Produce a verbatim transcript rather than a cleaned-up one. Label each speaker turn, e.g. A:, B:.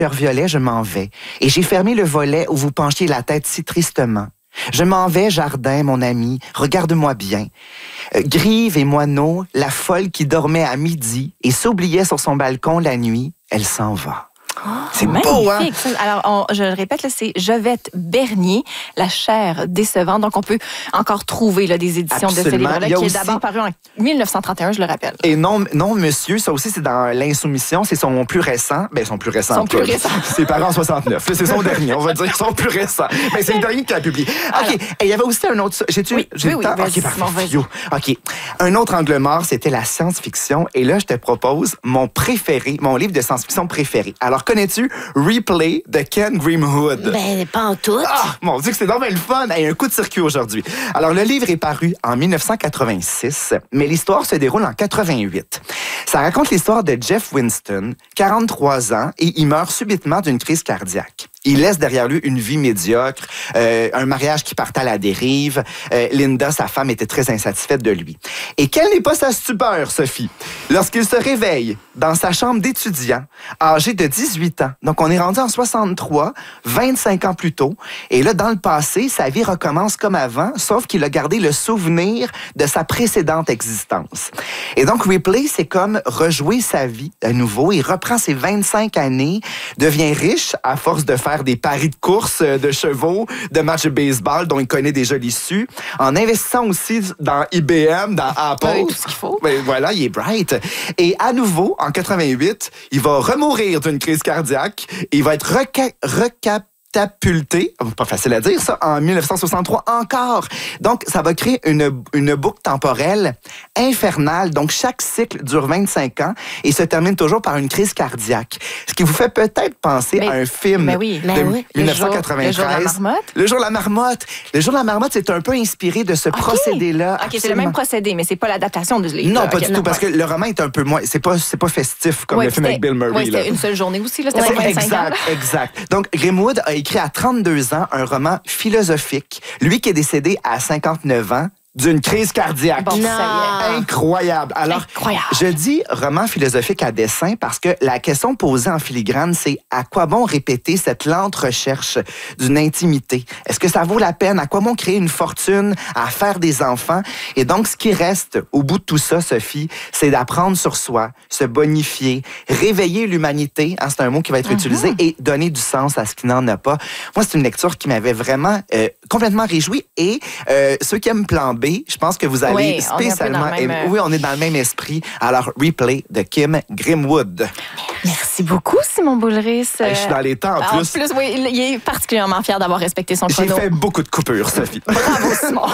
A: violet, je m'en vais, et j'ai fermé le volet où vous penchiez la tête si tristement. Je m'en vais, jardin, mon ami, regarde-moi bien. Euh, Grive et Moineau, la folle qui dormait à midi et s'oubliait sur son balcon la nuit, elle s'en va.
B: Oh,
A: c'est
B: magnifique,
A: beau, hein?
B: Ça. Alors, on, je le répète, là, c'est Jovette Bernier, La chair décevante. Donc, on peut encore trouver là, des éditions
A: Absolument.
B: de ce livre-là, qui
A: aussi...
B: est d'abord paru en mille neuf cent trente et un, je le rappelle.
A: Et non, non monsieur, ça aussi, c'est dans l'Insoumission. C'est son plus récent. Ben, son plus récent.
B: Son plus récent.
A: C'est paru en soixante-neuf. C'est son dernier, on va dire, son plus récent. Mais c'est le dernier qu'il a publié. OK. Et il y avait aussi un autre... J'ai-tu...
B: Oui,
A: J'ai
B: oui,
A: le temps?
B: oui,
A: OK, parfait.
B: vas-y.
A: OK. Un autre angle mort, c'était la science-fiction. Et là, je te propose mon préféré, mon livre de science-fiction préféré. Alors, connais-tu Replay de Ken Grimwood?
C: Ben, pas en tout.
A: Ah, mon Dieu, que c'est donc bien le fun. Il y a un coup de circuit aujourd'hui. Alors, le livre est paru en mille neuf cent quatre-vingt-six, mais l'histoire se déroule en quatre-vingt-huit. Ça raconte l'histoire de Jeff Winston, quarante-trois ans, et il meurt subitement d'une crise cardiaque. Il laisse derrière lui une vie médiocre, euh, un mariage qui partait à la dérive. Euh, Linda, sa femme, était très insatisfaite de lui. Et quelle n'est pas sa stupeur, Sophie, lorsqu'il se réveille dans sa chambre d'étudiant, âgé de dix-huit ans. Donc, on est rendu en soixante-trois, vingt-cinq ans plus tôt. Et là, dans le passé, sa vie recommence comme avant, sauf qu'il a gardé le souvenir de sa précédente existence. Et donc, Replay, c'est comme rejouer sa vie à nouveau. Il reprend ses vingt-cinq années, devient riche à force de faire des paris de course de chevaux, de matchs de baseball dont il connaît déjà l'issue, en investissant aussi dans I B M, dans Apple.
B: Oui, tout ce qu'il faut.
A: Ben, voilà, il est bright. Et à nouveau, en quatre-vingt-huit, il va remourir d'une crise cardiaque. Et il va être reca- recap catapulté, pas facile à dire ça, en mille neuf cent soixante-trois encore. Donc, ça va créer une, une boucle temporelle infernale. Donc, chaque cycle dure vingt-cinq ans et se termine toujours par une crise cardiaque. Ce qui vous fait peut-être penser
B: mais,
A: à un film
B: mais oui,
A: de
B: mais oui.
A: mille neuf cent quatre-vingt-treize.
B: Le jour, le jour de la marmotte.
A: Le jour de la marmotte. Le jour de la marmotte, c'est un peu inspiré de ce
B: okay.
A: procédé-là.
B: OK, c'est le même procédé, mais c'est pas l'adaptation du livre.
A: Non,
B: là.
A: pas
B: okay,
A: du
B: non,
A: tout, parce que le roman est un peu moins... C'est pas, c'est pas festif comme
B: ouais,
A: le film avec Bill Murray.
B: Oui, c'était une seule journée aussi. Là, c'était
A: ouais,
B: pas vingt-cinq
A: exact,
B: ans. Là.
A: exact. Donc, Grimwood a écrit à trente-deux ans un roman philosophique. Lui qui est décédé à cinquante-neuf ans d'une crise cardiaque.
B: Bon, ça
A: Incroyable. Alors,
B: Incroyable.
A: je dis roman philosophique à dessein parce que la question posée en filigrane, c'est à quoi bon répéter cette lente recherche d'une intimité? Est-ce que ça vaut la peine? À quoi bon créer une fortune, à faire des enfants? Et donc, ce qui reste au bout de tout ça, Sophie, c'est d'apprendre sur soi, se bonifier, réveiller l'humanité, hein, c'est un mot qui va être uh-huh. utilisé, et donner du sens à ce qui n'en a pas. Moi, c'est une lecture qui m'avait vraiment euh, complètement réjoui. Et euh, ceux qui aiment Plan B, je pense que vous allez
B: oui,
A: spécialement
B: même...
A: aimer. Oui, on est dans le même esprit. Alors, Replay de Kim Grimwood.
B: Merci beaucoup, Simon Boulris.
A: Hey, je suis dans les temps, en plus.
B: En plus, oui, il est particulièrement fier d'avoir respecté son chrono.
A: J'ai fait beaucoup de coupures, Sophie.
B: Bravo, Simon.